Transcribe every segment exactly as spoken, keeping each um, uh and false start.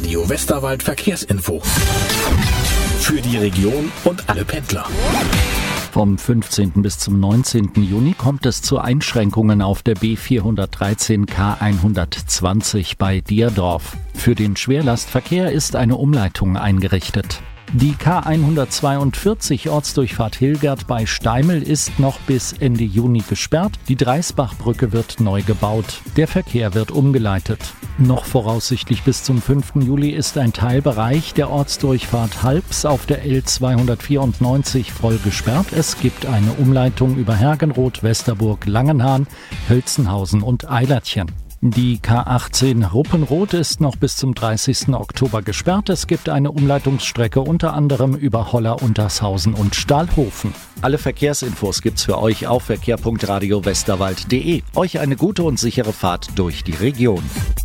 Radio Westerwald Verkehrsinfo. Für die Region und alle Pendler. Vom fünfzehnten bis zum neunzehnten Juni kommt es zu Einschränkungen auf der B vierhundertdreizehn K hundertzwanzig bei Dierdorf. Für den Schwerlastverkehr ist eine Umleitung eingerichtet. Die K hundertzweiundvierzig Ortsdurchfahrt Hilgert bei Steimel ist noch bis Ende Juni gesperrt. Die Dreisbachbrücke wird neu gebaut. Der Verkehr wird umgeleitet. Noch voraussichtlich bis zum fünften Juli ist ein Teilbereich der Ortsdurchfahrt Halbs auf der L zweihundertvierundneunzig voll gesperrt. Es gibt eine Umleitung über Hergenroth, Westerburg, Langenhahn, Hölzenhausen und Eilertchen. Die K achtzehn Ruppenroth ist noch bis zum dreißigsten Oktober gesperrt. Es gibt eine Umleitungsstrecke unter anderem über Holler, Untershausen und Stahlhofen. Alle Verkehrsinfos gibt's für euch auf verkehr punkt radio westerwald punkt de. Euch eine gute und sichere Fahrt durch die Region.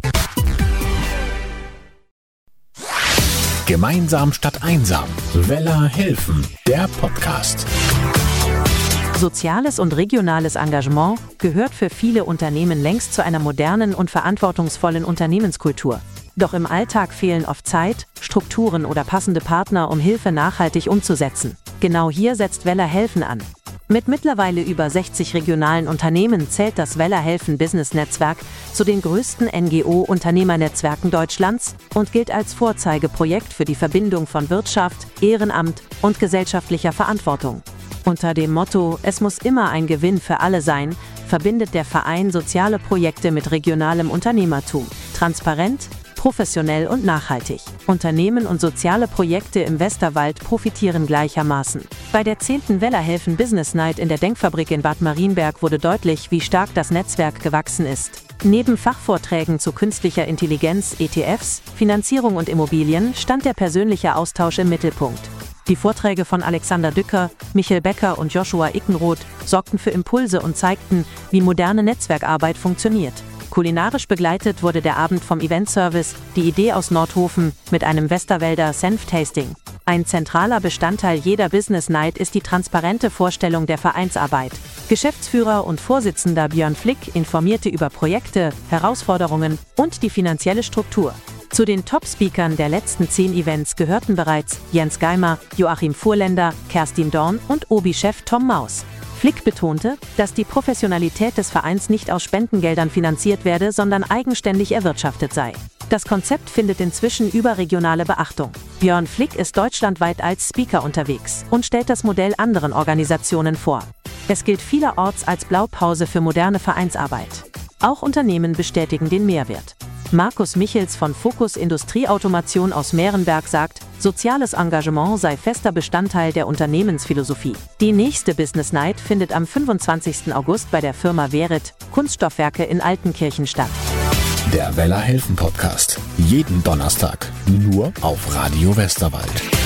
Gemeinsam statt einsam. Weller helfen. Der Podcast. Soziales und regionales Engagement gehört für viele Unternehmen längst zu einer modernen und verantwortungsvollen Unternehmenskultur. Doch im Alltag fehlen oft Zeit, Strukturen oder passende Partner, um Hilfe nachhaltig umzusetzen. Genau hier setzt Weller helfen an. Mit mittlerweile über sechzig regionalen Unternehmen zählt das Weller helfen Business Netzwerk zu den größten N G O-Unternehmernetzwerken Deutschlands und gilt als Vorzeigeprojekt für die Verbindung von Wirtschaft, Ehrenamt und gesellschaftlicher Verantwortung. Unter dem Motto „Es muss immer ein Gewinn für alle sein“, verbindet der Verein soziale Projekte mit regionalem Unternehmertum. Transparent, professionell und nachhaltig. Unternehmen und soziale Projekte im Westerwald profitieren gleichermaßen. Bei der zehnten Weller helfen Business Night in der Denkfabrik in Bad Marienberg wurde deutlich, wie stark das Netzwerk gewachsen ist. Neben Fachvorträgen zu künstlicher Intelligenz, E T Fs, Finanzierung und Immobilien stand der persönliche Austausch im Mittelpunkt. Die Vorträge von Alexander Dücker, Michael Becker und Joshua Ickenroth sorgten für Impulse und zeigten, wie moderne Netzwerkarbeit funktioniert. Kulinarisch begleitet wurde der Abend vom Eventservice Die Idee aus Nordhofen mit einem Westerwälder Senftasting. Ein zentraler Bestandteil jeder Business Night ist die transparente Vorstellung der Vereinsarbeit. Geschäftsführer und Vorsitzender Björn Flick informierte über Projekte, Herausforderungen und die finanzielle Struktur. Zu den Top-Speakern der letzten zehn Events gehörten bereits Jens Geimer, Joachim Fuhrländer, Kerstin Dorn und Obi-Chef Tom Maus. Flick betonte, dass die Professionalität des Vereins nicht aus Spendengeldern finanziert werde, sondern eigenständig erwirtschaftet sei. Das Konzept findet inzwischen überregionale Beachtung. Björn Flick ist deutschlandweit als Speaker unterwegs und stellt das Modell anderen Organisationen vor. Es gilt vielerorts als Blaupause für moderne Vereinsarbeit. Auch Unternehmen bestätigen den Mehrwert. Markus Michels von Focus Industrieautomation aus Meerenberg sagt, soziales Engagement sei fester Bestandteil der Unternehmensphilosophie. Die nächste Business Night findet am fünfundzwanzigsten August bei der Firma Verit Kunststoffwerke in Altenkirchen statt. Der Weller helfen Podcast. Jeden Donnerstag. Nur auf Radio Westerwald.